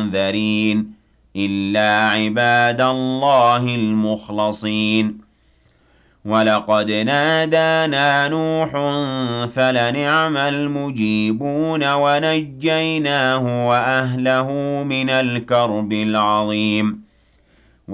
مُنذَرِينَ إِلَّا عِبَادَ اللَّهِ الْمُخْلَصِينَ وَلَقَدْ نَادَانَا نُوحٌ فَلَنِعْمَ الْمُجِيبُونَ وَنَجَّيْنَاهُ وَأَهْلَهُ مِنَ الْكَرْبِ الْعَظِيمِ